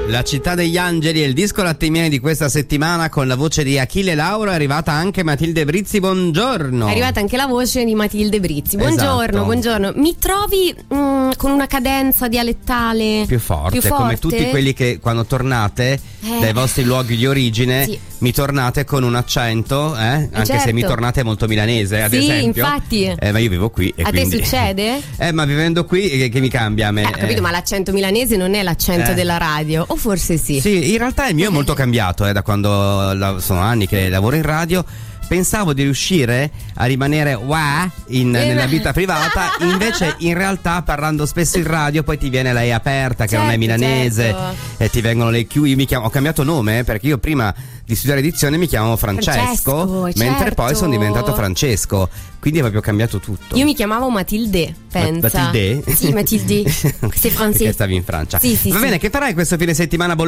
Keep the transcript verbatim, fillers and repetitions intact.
La città degli angeli è il disco latte e miele di questa settimana, con la voce di Achille Lauro. È arrivata anche Matilde Brizzi, buongiorno. È arrivata anche la voce di Matilde Brizzi. Buongiorno, esatto. buongiorno. Mi trovi mh, con una cadenza dialettale più forte, più forte? Come tutti quelli che quando tornate eh. dai vostri luoghi di origine sì. mi tornate con un accento, eh? anche certo. se mi tornate molto milanese, ad sì, esempio. infatti. Eh, ma io vivo qui e a quindi... te succede? Eh, ma vivendo qui che, che mi cambia a me. Eh, ho capito, eh. ma l'accento milanese non è l'accento Eh. della radio, o forse sì? Sì, in realtà il mio è molto cambiato, eh, da quando la, sono anni che lavoro in radio. Pensavo di riuscire a rimanere wa in, nella vita privata, invece in realtà parlando spesso in radio poi ti viene la E aperta che certo, non è milanese, certo. e ti vengono le Q. Io mi chiamo, ho cambiato nome eh, perché io prima di studiare edizione mi chiamavo Francesco, Francesco, mentre certo. poi sono diventato Francesco, quindi è proprio cambiato tutto. Io mi chiamavo Matilde, pensa. Matilde? Sì, Matilde. C'est français. Perché stavi in Francia. Sì, sì, Va sì. bene, che farai questo fine settimana?